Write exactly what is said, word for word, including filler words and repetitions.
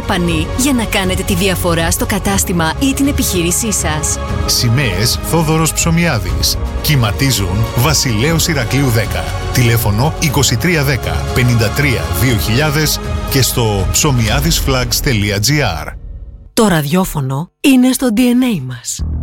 Company για να κάνετε τη διαφορά στο κατάστημα ή την επιχείρησή σας. Σημαίες Θόδωρος Ψωμιάδης. Κυματίζουν Βασιλέως Ηρακλείου δέκα. Τηλέφωνο είκοσι τρία δέκα πενήντα τρία δύο χιλιάδες και στο ψωμιάδισflags τελεία τζι άρ. Το ραδιόφωνο είναι στο ντι εν έι μας.